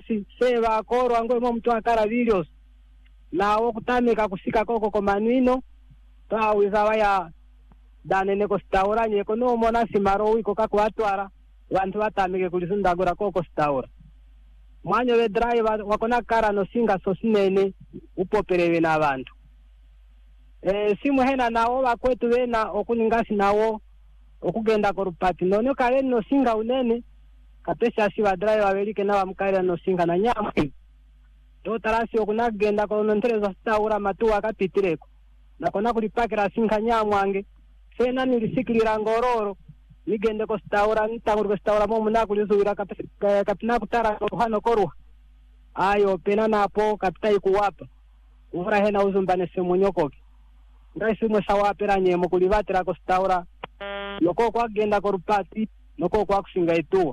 basi seva koro angwe mtu akara videos na okutamika kusika koko komanino tawiza ya danene ko staura nyeko no mona simaro wiko kakwatwara vantu vatamike kulisundagura koko staura mwanyo we driver wakona kara no singa sosinene upoperewe na vantu simu hena nawo bakwetu wena okuningasi nawo okugenda korupati nono kale no singa unene kapesa si wa driver welike na bamukare no singa na nyama to tarasi okunagenda kono ntereza staura matu akapitireko nakona kulipakira singa nyamwange sena nilisikilira ngororo nigende ko staura ntanguru ko staura momu nakulizubira kapina kutara hano koruha ayo pena napo kapitai kuwapa uvura hena uzumbane semunyokoke ngaisi mwe sawapera nyemo kulivatira ko staura loko kwa genda korupati loko kwa kusinga ituwa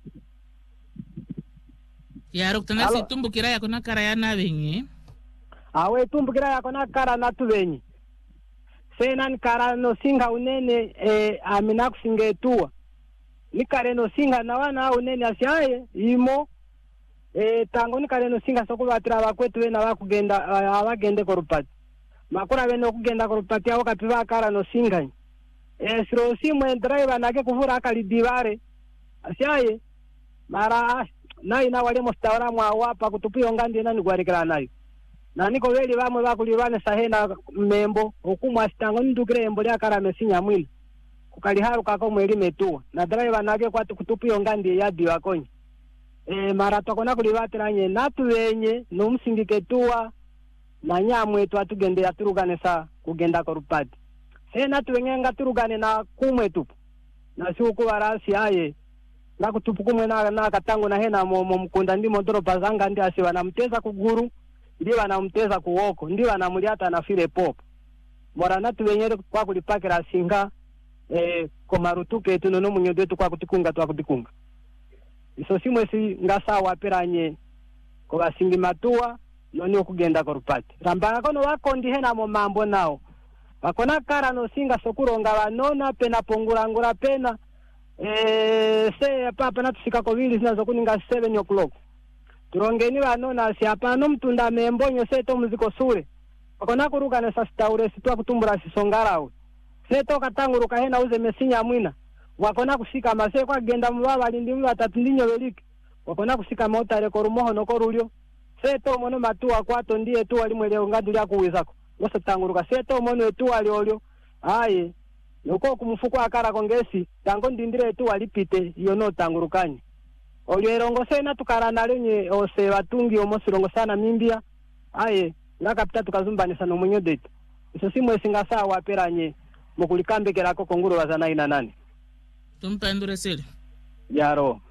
yaro kutana situmbukira yako na kara ya nabenye awe tumbukira yako na kara na tubenye sena nkara no singa unene amina kusinga ituwa nikare no singa na wana unene asiaye imo tango nikare no singa sokuvatira bakwetu wena bakugenda abagende korupati makura beno kugenda korupati aho kapiva kara no singa siro simwe driver nake kuvura akalidivare asiaye mara naina wale mostawara mwawapa kutupiyo ngandi nani gwarikira nayo na niko weli bamwe bakulivane sahena membo hukumwa sitango ndukire embo lya kara mesinya mwini kukaliharu kako mweli metua na driver nake kwa kutupiyo ngandi ya diwa konyi mara tokona kulivatira nye natu wenye no msingike tuwa na nyamwe tu atugende yaturugane sa kugenda korupati sena tuwengenga turugane na kumwe tupu na siuku warasi aye na kutupu kumwe na katangu na hena mkunda ndi mondoro pazanga ndi asiwa na mteza kuguru ndi wana mteza kuwoko ndi wana muliata na file popo mora na tuwenyere kwa kulipakira singa komarutuke tunono munyodo yetu kwa kutikunga tu kutikunga iso simwe si ngasa waperanye kwa basingi matua noni okugenda korupati rambanga kono wakondi hena mo mambo nao bakona kara no singa sokuronga banona pena pongurangura pena se papa natusika ko bili zinazo kuninga 7 o'clock turongeni banona si apano mtunda membonyo seto muziko sure bakona kuruka na sastaure sitwa kutumbura sisongarawe seto katanguruka hena uze mesinya mwina wakona kusika mase kwa genda mubaba lindi batatu ndinyo belike wakona kusika motare korumoho no korulyo seto mono matua kwato ndiye tu alimwe leo ngadi lya kuwizako wose tanguruka seto mono tu aliolyo aye noko kumufuko akara kongesi tango ndindire tu alipite yono tangurukanye olyo erongo sena tukara nalenye ose batungi omosilongo sana mimbia aye ngakapita tukazumbanisa no munyodete iso simwe singa sawa aperanye mukulikambekerako konguru wazana ina nani tumpendure sile yaro